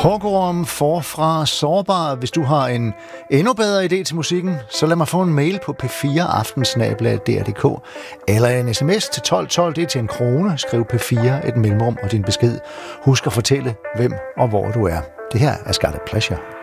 Hårgården forfra sårbar. Hvis du har en endnu bedre idé til musikken, så lad mig få en mail på p4aftensnabel@dr.dk eller en sms til 1212, det er til 1 krone. Skriv P4, et mellemrum og din besked. Husk at fortælle, hvem og hvor du er. Det her er Scarlet Pleasure.